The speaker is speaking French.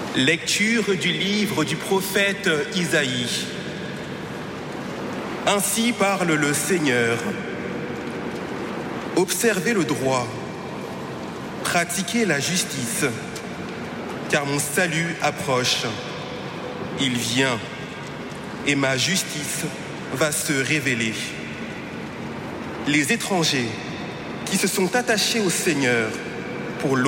Lecture du livre du prophète Isaïe. Ainsi parle le Seigneur. Observez le droit, pratiquez la justice, car mon salut approche. Il vient, et ma justice va se révéler. Les étrangers qui se sont attachés au Seigneur pour